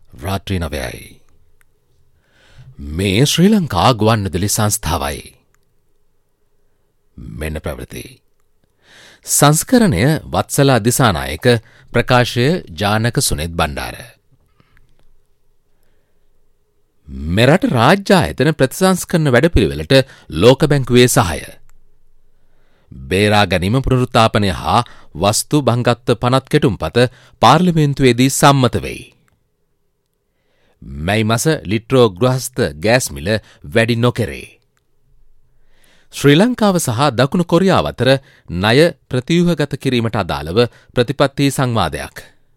රාත්‍රී 9යි. මේ ශ්‍රී ලංකා ගුවන්විදුලි සංස්ථාවයි. මෙන්න ප්‍රවෘත්ති. සංස්කරණය වත්සලා දිසානායක, ප්‍රකාශය ජානක සුනිත් බණ්ඩාර. මෙරට රාජ්‍ය ආයතන ප්‍රතිසංස්කරණ වැඩපිළිවෙලට ලෝක බැංකුවේ සහාය. බේරා ගැනීම පුනරුත්ථාපනය හා වස්තු භංගත්ව පනත් කෙටුම්පත පාර්ලිමේන්තුවේදී සම්මත වෙයි. මැයි මස ලිට්‍රෝ ගෘහස්ත ගෑස් මිල වැඩි නොකෙරේ. ශ්‍රී ලංකාව සහ දකුණු කොරියාව අතර ණය ප්‍රතිව්‍යුහගත කිරීමට අදාළව ප්‍රතිපත්ති සංවාදයක්.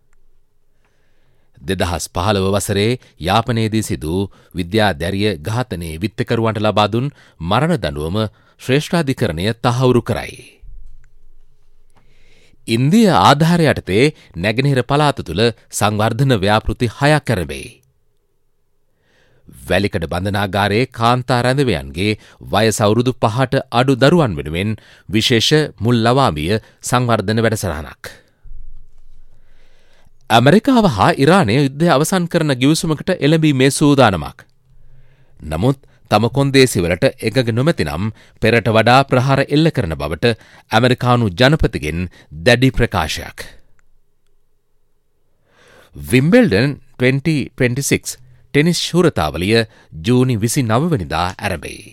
2015 වසරේ යාපනයේදී සිදු විද්‍යාධෛර්ය ඝාතනයේ විත්තකරුවන්ට ලබා දුන් මරණ දඬුවම ශ්‍රේෂ්ඨාධිකරණය තහවුරු කරයි. ඉන්දිය ආධාරය යටතේ නැගෙනහිර පළාත තුළ සංවර්ධන ව්‍යාපෘති 6ක් ඇරඹෙයි. වැලිකඩ බන්ධනාගාරයේ කාන්තා රැඳවයන්ගේ වයස අවුරුදු 5ට අඩු දරුවන් වෙනුවෙන් විශේෂ මුල් ලවාමිය සංවර්ධන වැඩසටහනක්. ඇමරිකාව හා ඉරානය යුද්ධය අවසන් කරන ගිවිසුමකට එළඹීමේ සූදානමක්. නමුත් තම කොන්දේසිවලට එකග නොමැතිනම් පෙරට වඩා ප්‍රහාර එල්ල කරන බවට ඇමරිකානු ජනපතිගෙන් දැඩි ප්‍රකාශයක්. විම්බෙල්ඩන් 2026 ටෙනිස් ශූරතාවලිය ජූනි 29 වෙනිදා ආරම්භයි.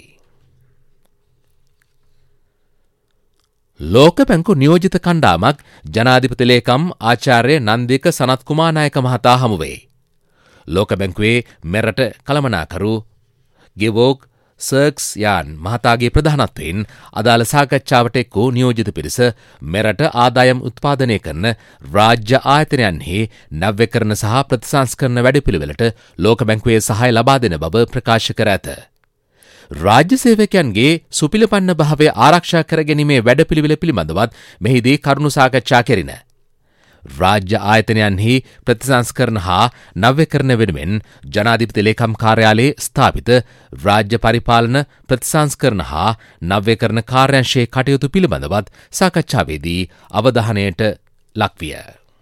ලෝක බැංකු නියෝජිත කණ්ඩායමක් ජනාධිපති ලේකම් ආචාර්ය නන්දික සනත් කුමාරනායක මහතා හමු වේ. ලෝක බැංකුවේ මෙරට කළමනාකරු ගෙවෝග් සර්ක්ස් යාන් මහතාගේ ප්‍රධානත්වයෙන් අදාළ සාකච්ඡාවට එක් වූ නියෝජිත පිරිස මෙරට ආදායම් උත්පාදනය කරන රාජ්‍ය ආයතනයන්හි නව්‍යකරණ සහ ප්‍රතිසංස්කරණ වැඩපිළිවෙලට ලෝක බැංකුවේ සහාය ලබා දෙන බව ප්‍රකාශ කර ඇත. රාජ්‍ය සේවකයන්ගේ සුපිලපන්න භාවය ආරක්ෂා කර ගැනීමේ වැඩපිළිවෙල පිළිබඳවත් මෙහිදී කරුණු සාකච්ඡා කෙරිණ. රාජ්‍ය ආයතනයන්හි ප්‍රතිසංස්කරණ හා නව්‍යකරණ වෙනුවෙන් ජනාධිපති ලේකම් කාර්යාලයේ ස්ථාපිත රාජ්‍ය පරිපාලන ප්‍රතිසංස්කරණ හා නව්‍යකරණ කාර්යාංශයේ කටයුතු පිළිබඳවත් සාකච්ඡාවේදී අවධානයට ලක්විය.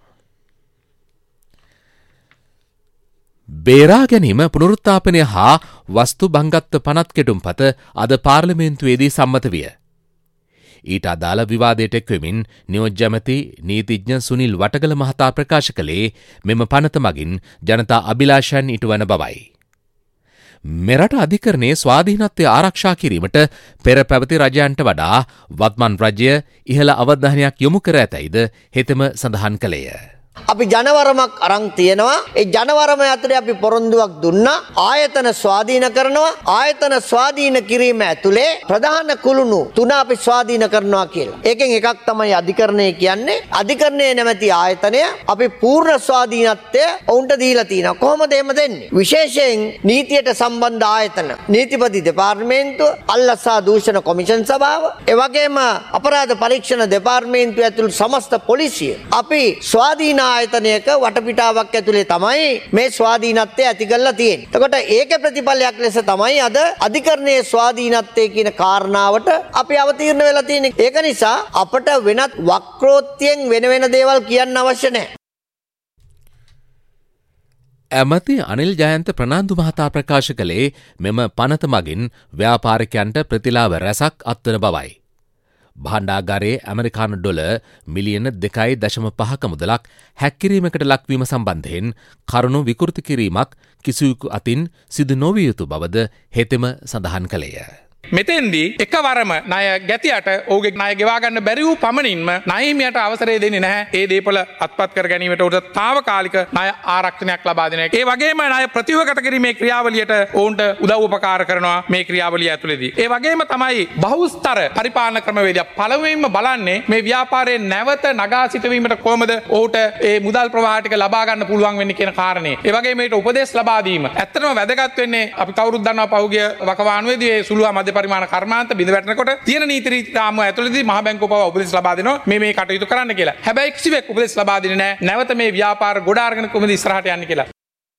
බේරා ගැනීම පුනරුත්ථාපනය හා වස්තු භංගත්ව පනත් කෙටුම්පත අද පාර්ලිමේන්තුවේදී සම්මත විය. ඊට අදාළ විවාදයට එක්වෙමින් නියෝජ්‍ය ඇමති නීතිඥ සුනිල් වටගල මහතා ප්‍රකාශ කළේ මෙම පනත මගින් ජනතා අභිලාෂයන් ඉටුවන බවයි. මෙරට අධිකරණයේ ස්වාධීනත්වය ආරක්ෂා කිරීමට පෙර පැවති රජයන්ට වඩා වත්මන් රජය ඉහළ අවධානයක් යොමු කර ඇතැයිද හෙතෙම සඳහන් කළේය. අපි ජනවරමක් අරන් තියෙනවා. ඒ ජනවරම ඇතුලේ අපි පොරොන්දුවක් දුන්නා. ආයතන ස්වාධීන කරනවා. ආයතන ස්වාධීන කිරීම ඇතුලේ ප්‍රධාන කුළුණු 3 අපි ස්වාධීන කරනවා කියලා. ඒකෙන් එකක් තමයි අධිකරණය කියන්නේ. අධිකරණයේ නැමැති ආයතනය අපි පූර්ණ ස්වාධීනත්වය ඔවුන්ට දීලා තියෙනවා. කොහොමද එහෙම දෙන්නේ? විශේෂයෙන් නීතියට සම්බන්ධ ආයතන, නීතිපති දෙපාර්තමේන්තුව, අල්ලසා දූෂණ කොමිෂන් සභාව, ඒ වගේම අපරාධ පරීක්ෂණ දෙපාර්තමේන්තුව ඇතුළු සමස්ත පොලිසිය අපි ස්වාධීන ආයතනයක වටපිටාවක් ඇතුලේ තමයි මේ ස්වාධීනත්වය ඇති කරලා තියෙන්නේ. එතකොට ඒකේ ප්‍රතිඵලයක් ලෙස තමයි අද අධිකරණයේ ස්වාධීනත්වය කියන කාරණාවට අපි අවතීර්ණ වෙලා තියෙන්නේ. ඒක නිසා අපට වෙනත් වක්‍රෝත්යෙන් වෙන දේවල් කියන්න අවශ්‍ය නැහැ. ඇමති අනිල් ජයන්ත ප්‍රනාන්දු මහතා ප්‍රකාශ කළේ මෙම පනත මගින් ව්‍යාපාරිකයන්ට ප්‍රතිලාභ රැසක් අත්වන බවයි. භාණ්ඩාගාරයේ ඇමරිකානු ඩොලර් මිලියන 2.5ක මුදලක් හැක්කිරීමකට ලක්වීම සම්බන්ධයෙන් කරුණු විකෘති කිරීමක් කිසිවෙකු අතින් සිදු නොවිය යුතු බවද හෙතෙම සඳහන් කළේය. මෙතෙන්දී එකවරම ණය ගැතියට ඔහුගේ ණය ගෙවා ගන්න බැරි වූ පමණින්ම ණයහිමියට අවසරය දෙන්නේ නැහැ. ඒ දේපොළ අත්පත් කර ගැනීමට උට తాවකාලික ණය ආරක්ෂණයක් ලබා දෙන එක. ඒ වගේම ණය ප්‍රතිවගත කිරීමේ ක්‍රියාවලියට ඔවුන්ට උදව් උපකාර කරනවා මේ ක්‍රියාවලිය ඇතුළේදී. ඒ වගේම තමයි බහුස්තර පරිපාලන ක්‍රමවේදය පළමුවෙන්ම බලන්නේ මේ ව්‍යාපාරයේ නැවත නගා සිටවීමට කොහොමද ඔහුට ඒ මුදල් ප්‍රවාහ ටික ලබා ගන්න පුළුවන් වෙන්නේ කියන කාරණේ. ඒ වගේම මේට උපදෙස් ලබා දීම. ඇත්තටම වැදගත් වෙන්නේ අපි කවුරුත් දන්නවා පහුගිය වකවානුවේදී ඒ සුළු මධ්‍ය පරිමාණ කර්මාන්ත බිඳ වැටෙනකොට තියෙන නීති රීති රාමුව ඇතුළතදී මහ බැංකුව පවා උපදෙස් ලබා දෙනවා මේ කටයුතු කරන්න කියලා. හැබැයි කිසිවෙක් උපදෙස් ලබා දෙන්නේ නැහැ නැවත මේ ව්‍යාපාර ගොඩ අරගෙන කොහොමද ඉස්සරහට යන්නේ කියලා.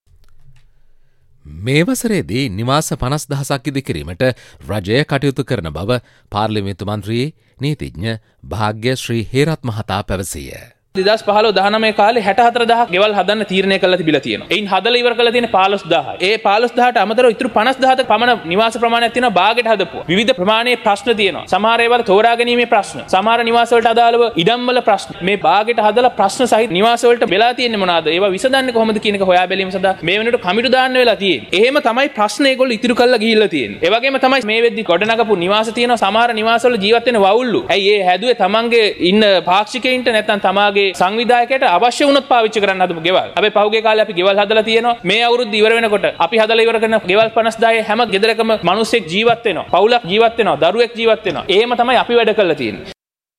මේ වසරේදී නිවාස 50,000ක් ඉදිකිරීමට රජය කටයුතු කරන බව පාර්ලිමේන්තු මන්ත්‍රී නීතිඥ භාග්‍ය ශ්‍රී හේරත් මහතා පැවසීය. 2015-19 කාලේ 64000ක් ගෙවල් හදන්න තීරණය කරලා තිබිලා තියෙනවා. එයින් හදලා ඉවර කරලා තියෙන 15000යි. ඒ 15000ට අමතරව ඉතුරු 50000ක පමණ නිවාස ප්‍රමාණයක් තියෙනවා බාගෙට හදපුවා. විවිධ ප්‍රමාණයේ ප්‍රශ්න තියෙනවා. සමහර ඒවාට තෝරා ගැනීමේ ප්‍රශ්න. සමහර නිවාස වලට අදාළව ඉඩම් වල ප්‍රශ්න. මේ බාගෙට හදලා ප්‍රශ්න සහිත නිවාස වලට වෙලා තියෙන්නේ මොනවාද? ඒවා විසඳන්නේ කොහොමද කියන එක හොයා බැලීම සඳහා මේ වෙනකොට කමිටු දාන්න වෙලා තියෙන්නේ. එහෙම තමයි ප්‍රශ්න ඒගොල්ලෝ ඉතුරු කරලා ගිහිල්ලා තියෙන්නේ. ඒ වගේම තමයි මේ වෙද්දි ගොඩනගපු නිවාස තියෙනවා. සමහර නිවාස වල ජීවත් වෙන වවුල්ලු. ඇයි ඒ හැදුවේ තමන්ගේ ඉන්න පාක්ෂිකයින්ට නැත්නම් තමාගේ සංවිධායකයට අවශ්‍ය වුණොත් පාවිච්චි කරන්න හදපු ගෙවල්. අපි පහුගිය කාලේ අපි ගෙවල් හදලා තියෙනවා. මේ අවුරුද්ද ඉවර වෙනකොට අපි හදලා ඉවර කරන ගෙවල් 50000 හැම ගෙදරකම මිනිස්සෙක් ජීවත් වෙනවා. පවුලක් ජීවත් වෙනවා. දරුවෙක් ජීවත් වෙනවා. එහෙම තමයි අපි වැඩ කරලා තියෙන්නේ.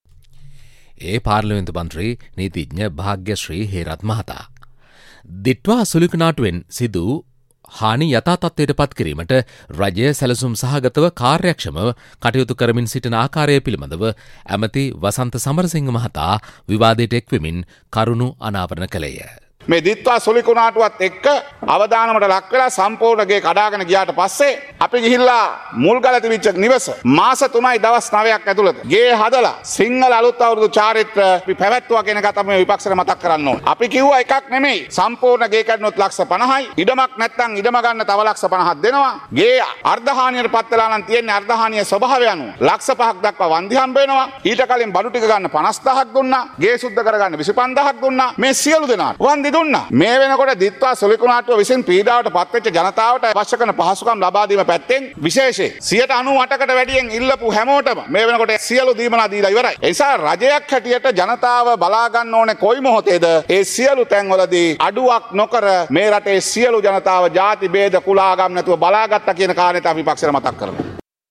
ඒ පාර්ලිමේන්තු මන්ත්‍රී නීතිඥ භාග්‍යශ්‍රී හේරත් මහතා දිට්වා සුළුකනාටුවෙන් සිදු හානි යථා තත්ත්වයට පත් කිරීමට රජය සැලසුම් සහගතව කාර්යක්ෂමව කටයුතු කරමින් සිටින ආකාරය පිළිබඳව ඇමති වසන්ත සමරසිංහ මහතා විවාදයට එක්වෙමින් කරුණු අනාවරණ කළේය. මේ දිත්වා සුලිකුණාටුවත් එක්ක අවදානමට ලක් වෙලා සම්පූර්ණගේ කඩාගෙන ගියාට පස්සේ අපි ගිහිල්ලා මුල්ගල තිබිච්ච නිවස මාස 3යි දවස් 9ක් ඇතුළත ගේ හදලා සිංහල අලුත් අවුරුදු චාරිත්‍ර අපි පැවැත්වුවා කියන එක තමයි විපක්ෂයට මතක් කරන්න ඕනේ. අපි කිව්වා එකක් නෙමෙයි සම්පූර්ණ ගේ කඩනොත් ලක්ෂ 50යි ඉඩමක් නැත්නම් ඉඩම ගන්න තව ලක්ෂ 50ක් දෙනවා. ගේ අර්ධහානියට පත් වෙලා නම් තියෙන්නේ අර්ධහානිය ස්වභාවය අනුව ලක්ෂ 5ක් දක්වා වන්දි හම්බ වෙනවා. ඊට කලින් බඩු ටික ගන්න 50000ක් දුන්නා. ගේ සුද්ධ කරගන්න 25000ක් දුන්නා. මේ සියලු දෙනාට වන්දි දුන්නා. මේ වෙනකොට දිත්වා සුලිකුණාටුව විසින් පීඩාවට පත්වෙච්ච ජනතාවට අවශ්‍ය කරන පහසුකම් ලබා දීම පැත්තෙන් විශේෂයෙන් 98%කට වැඩියෙන් ඉල්ලපු හැමෝටම මේ වෙනකොට සියලු දීමනා දීලා ඉවරයි. ඒ නිසා රජයක් හැටියට ජනතාව බලා ගන්න ඕනේ කොයි මොහොතේද ඒ සියලු තැන්වලදී අඩුවක් නොකර මේ රටේ සියලු ජනතාව ಜಾති ભેද කුල ආගම් නැතුව බලාගත්තා කියන කාරණේට අපි පක්ෂයට මතක් කරනවා.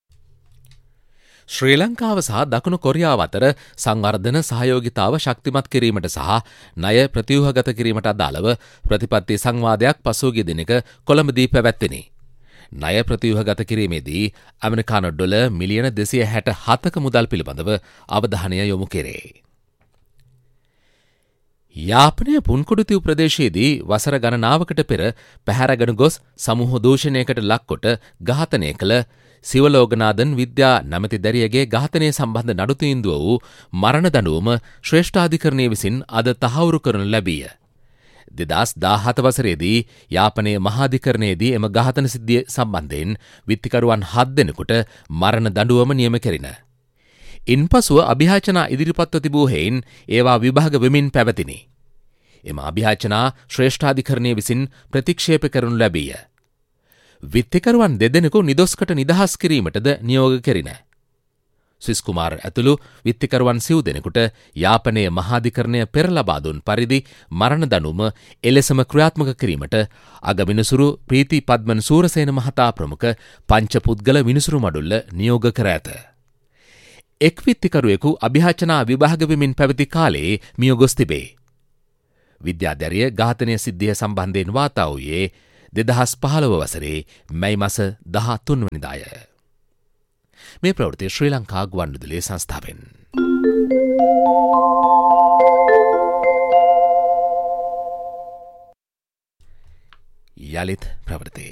ශ්‍රී ලංකාව සහ දකුණු කොරියාව අතර සංවර්ධන සහයෝගිතාව ශක්තිමත් කිරීමට සහ ණය ප්‍රතිව්‍යුහගත කිරීමට අදාළව ප්‍රතිපත්ති සංවාදයක් පසුගිය දිනක කොළඹදී පැවැත්විණි. ණය ප්‍රතිව්‍යුහගත කිරීමේදී ඇමරිකානු ඩොලර් මිලියන 267ක මුදල් පිළිබඳව අවධානය යොමු කෙරේ. යාපනය පුන්කොඩුතිව් ප්‍රදේශයේදී වසර ගණනාවකට පෙර පැහැරගෙන ගොස් සමූහ දූෂණයකට ලක්කොට ඝාතනය කළ සිවලෝගනාදන් විද්‍යා නැමැති දැරියගේ ඝාතනය සම්බන්ධ නඩු තීන්දුව වූ මරණ දඬුවම ශ්‍රේෂ්ඨාධිකරණය විසින් අද තහවුරු කරනු ලැබීය. 2017 වසරේදී යාපනයේ මහාධිකරණයේදී එම ඝාතන සිද්ධිය සම්බන්ධයෙන් විත්තිකරුවන් 7 දෙනෙකුට මරණ දඬුවම නියම කෙරින. ඉන්පසුව අභියාචනා ඉදිරිපත්ව තිබූ හේයින් ඒවා විභාග වෙමින් පැවතිනි. එම අභියාචනා ශ්‍රේෂ්ඨාධිකරණය විසින් ප්‍රතික්ෂේප කරනු ලැබීය. විත්තිකරුවන් 2 දෙනෙකු නිදොස්කට නිදහස් කිරීමටද නියෝග කෙරින. ස්විස් කුමාර් ඇතුළු විත්තිකරුවන් 9 දෙනෙකුට යාපනයේ මහාධිකරණය පෙර ලබා දුන් පරිදි මරණ දඬුවම එලෙසම ක්‍රියාත්මක කිරීමට අගවිනිසුරු ප්‍රීති පද්මන් සූරසේන මහතා ප්‍රමුඛ පංචපුද්ගල විනිසුරු මඩුල්ල නියෝග කර ඇත. එක් විත්තිකරුවෙකු අභියාචනා විභාග වෙමින් පැවති කාලයේ මිය ගොස් තිබේ. විද්‍යාධැරිය ඝාතනය සිද්ධිය සම්බන්ධයෙන් වාර්තා වූයේ 2015 වසරේ මැයි මාස 13 වෙනිදාය. මේ ප්‍රවෘත්තිය ශ්‍රී ලංකා ගුවන්විදුලි සංස්ථාවෙන්. යලිත් ප්‍රවෘත්ති.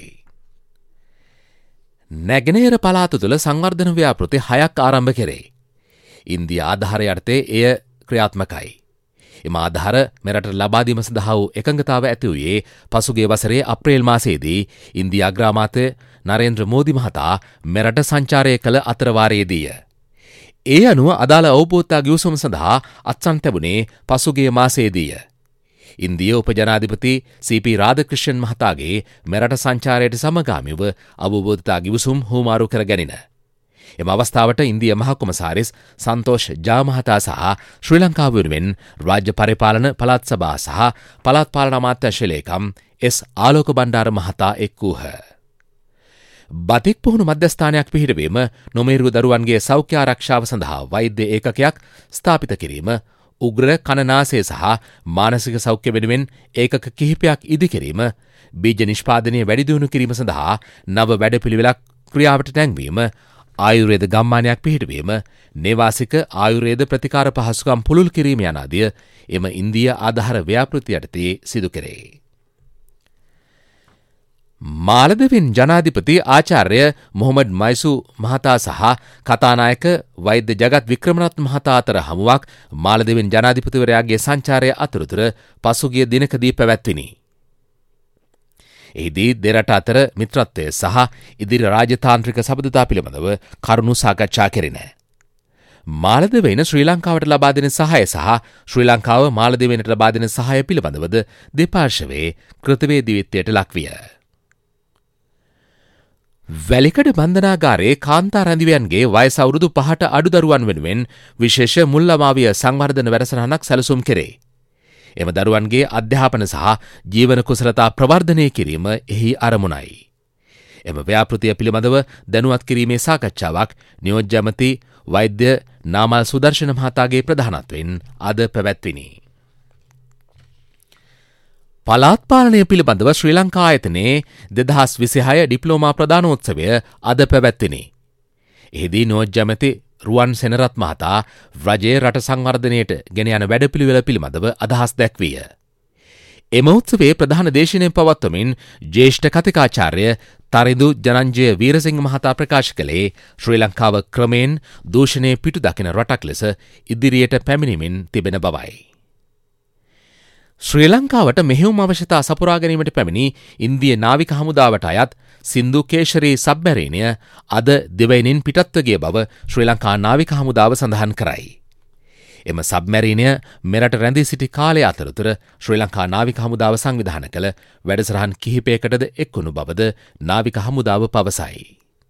නැගෙනහිර පළාත තුළ සංවර්ධන ව්‍යාපෘති 6ක් ආරම්භ කෙරේ. ඉන්දියා ආධාරය යටතේ එය ක්‍රියාත්මකයි. එම ආධාර මෙරට ලබාදීම සඳහා වූ එකඟතාව ඇති වූයේ පසුගිය වසරේ අප්‍රේල් මාසයේදී ඉන්දියා අග්‍රාමාත්‍ය නරේන්ද්‍ර මෝදි මහතා මෙරට සංචාරය කළ අතරවාරයේදීය. ඒ අනුව අදාළ අවබෝධතා ගිවිසුම සඳහා අත්සන් තැබුණේ පසුගිය මාසයේදීය. ඉන්දිය උපජනාධිපති සීපී රාධකෘෂ්ණන් මහතාගේ මෙරට සංචාරයට සමගාමීව අවබෝධතා ගිවිසුම් හුවමාරු කර ගැනින. එම අවස්ථාවට ඉන්දිය මහකොමසාරිස් සන්තෝෂ් ජා මහතා සහ ශ්‍රී ලංකාව වෙනුවෙන් රාජ්‍ය පරිපාලන පළාත් සභා සහ පළාත් පාලන අමාත්‍යාංශ ලේකම් එස් ආලෝක බණ්ඩාර මහතා එක් වූහ. බතික් පුහුණු මධ්‍යස්ථානයක් පිහිටවීම, නොමේරුව දරුවන්ගේ සෞඛ්‍ය ආරක්ෂාව සඳහා වෛද්‍ය ඒකකයක් ස්ථාපිත කිරීම, උග්‍ර කණනාසය සහ මානසික සෞඛ්‍ය වෙනුවෙන් ඒකක කිහිපයක් ඉදිකිරීම, බීජ නිෂ්පාදනය වැඩිදියුණු කිරීම සඳහා නව වැඩපිළිවෙලක් ක්‍රියාවට නැංවීම, ආයුර්වේද ගම්මානයක් පිහිටවීම, නේවාසික ආයුර්වේද ප්‍රතිකාර පහසුකම් පුළුල් කිරීම යන ආදිය එම ඉන්දියා ආධාර ව්‍යාපෘති යටතේ සිදු කෙරේ. මාලදිවින් ජනාධිපති ආචාර්ය මොහොමඩ් මයිසු මහතා සහ කතානායක වෛද්‍ය ජගත් වික්‍රමරත්න මහතා අතර හමුවක් මාලදිවින් ජනාධිපතිවරයාගේ සංචාරය අතරතුර පසුගිය දිනකදී පැවැත්විනි. එහිදී දෙරට අතර මිත්‍රත්වය සහ ඉදිරි රාජතාන්ත්‍රික සබඳතා පිළිබඳව කරුණු සාකච්ඡා කෙරින. මාලදිවයින ශ්‍රී ලංකාවට ලබා දෙන සහාය සහ ශ්‍රී ලංකාව මාලදිවයිනට ලබා දෙන සහාය පිළිබඳවද දෙපාර්ශවයේ කෘතවේදීත්වයට ලක්විය. වැලිකඩ බන්ධනාගාරයේ කාන්තා රැඳිවයන්ගේ වයස අවුරුදු 5ට අඩු දරුවන් වෙනුවෙන් විශේෂ මුල්ලමාවිය සංවර්ධන වැඩසටහනක් සැලසුම් කෙරේ. එම දරුවන්ගේ අධ්‍යාපන සහ ජීවන කුසලතා ප්‍රවර්ධනය කිරීම එහි අරමුණයි. එම ව්‍යාපෘතිය පිළිබඳව දැනුවත් කිරීමේ සාකච්ඡාවක් නියෝජ්‍ය ඇමති වෛද්‍ය නාමල් සුදර්ශන මහතාගේ ප්‍රධානත්වයෙන් අද පැවැත්විනි. පළාත් පාලනය පිළිබඳව ශ්‍රී ලංකා ආයතනයේ 2026 ඩිප්ලෝමා ප්‍රදානෝත්සවය අද පැවැත්විනි. එහිදී නියෝජ්‍ය ඇමති රුවන් සෙනරත් මහතා රජයේ රට සංවර්ධනයට ගෙන යන වැඩපිළිවෙල පිළිබඳව අදහස් දැක්විය. එම උත්සවයේ ප්‍රධාන දේශනය පවත්වමින් ජ්‍යෙෂ්ඨ කතිකාචාර්ය තරිඳු ජනංජය වීරසිංහ මහතා ප්‍රකාශ කළේ ශ්‍රී ලංකාව ක්‍රමයෙන් දූෂණය පිටු දකින රටක් ලෙස ඉදිරියට පැමිණෙමින් තිබෙන බවයි. ශ්‍රී ලංකාවට මෙහෙයුම් අවශ්‍යතා සපුරා ගැනීමට පැමිණි ඉන්දිය නාවික හමුදාවට අයත් සින්දු කේශරී සබ්මැරීනය අද දෙවයිනින් පිටත්ව ගිය බව ශ්‍රී ලංකා නාවික හමුදාව සඳහන් කරයි. එම සබ්මැරීනය මෙරට රැඳී සිටි කාලය අතරතුර ශ්‍රී ලංකා නාවික හමුදාව සංවිධාන කළ වැඩසටහන් කිහිපයකටද එක්වුණු බවද නාවික හමුදාව පවසයි.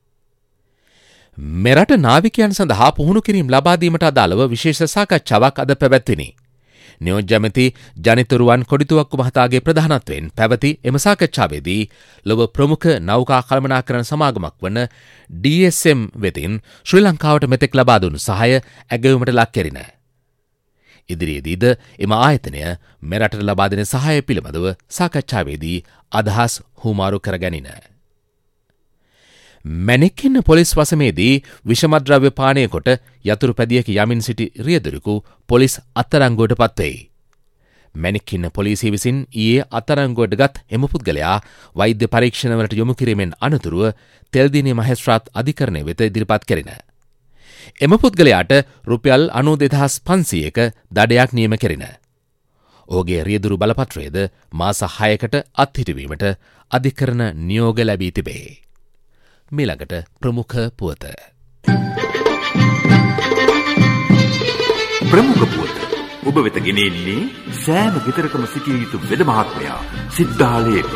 මෙරට නාවිකයන් සඳහා පුහුණු කිරීම ලබා දීමට අදාළව විශේෂ සාකච්ඡාවක් අද පැවැත්විනි. නියෝජ්‍ය ඇමති ජනිතුරුවන් කොඩිතුවක්කු මහතාගේ ප්‍රධානත්වයෙන් පැවති එම සාකච්ඡාවේදී ලොව ප්‍රමුඛ නෞකා කළමනාකරණ සමාගමක් වන DSM වෙතින් ශ්‍රී ලංකාවට මෙතෙක් ලබා දුන් සහාය ඇගයුමට ලක් කෙරින. ඉදිරියේදීද එම ආයතනය මෙරටට ලබා දෙන සහාය පිළිබඳව සාකච්ඡාවේදී අදහස් හුමාරු කරගනින. මැණික්කින්න පොලිස් වසමේදී විෂමද්‍රව්‍ය පානය කොට යතුරු පැදියක යමින් සිටි රියදුරෙකු පොලිස් අත්අඩංගුවට පත්වෙයි. මැණික්කින්න පොලිසිය විසින් ඊයේ අත්අඩංගුවට ගත් එම පුද්ගලයා වෛද්‍ය පරීක්ෂණවලට යොමු කිරීමෙන් අනතුරුව තෙල්දිනේ මහේස්ත්‍රාත් අධිකරණය වෙත ඉදිරිපත් කෙරින. එම පුද්ගලයාට රුපියල් 92,500ක දඩයක් නියම කෙරින. ඔහුගේ රියදුරු බලපත්‍රයේද මාස 6කට අත්හිටුවීමට අධිකරණ නියෝග ලැබී තිබේ. මීළඟට ප්‍රමුඛ පුවත. ප්‍රමුඛ පුවත ඔබ වෙත ගෙනෙන්නේ සෑම ගෙදරකම සිටිය යුතු වෙද මහත්මයා සිද්ධාලේප.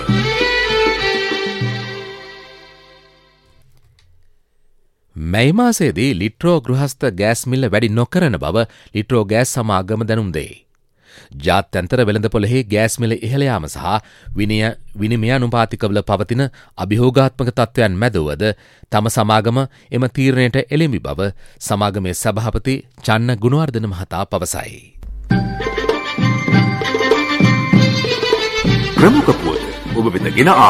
මැයි මාසයේදී ලිට්‍රෝ ගෘහස්ත ගෑස් මිල වැඩි නොකරන බව ලිට්‍රෝ ගෑස් සමාගම දැනුම් දෙයි. ජාත්‍යන්තර වෙළඳපොළෙහි ගෑස් මිල ඉහළ යාම සහ විනිමය අනුපාතිකවල පවතින අභියෝගාත්මක තත්ත්වයන් මැදවද තම සමාගම එම තීරණයට එළඹි බව සමාගමේ සභාපති චන්න ගුණවර්ධන මහතා පවසයි. ප්‍රමුඛ පුවත ඔබ වෙත ගෙන